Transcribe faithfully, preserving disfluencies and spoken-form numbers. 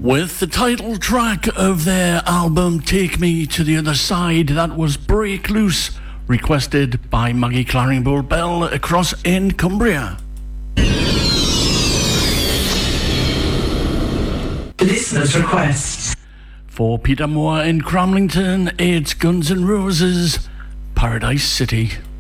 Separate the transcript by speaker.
Speaker 1: With the title track of their album Take Me to the Other Side, that was Break Loose, requested by Maggie Claringbull Bell across in Cumbria.
Speaker 2: Listeners' requests.
Speaker 1: For Peter Moore in Cramlington, it's Guns N' Roses, Paradise City.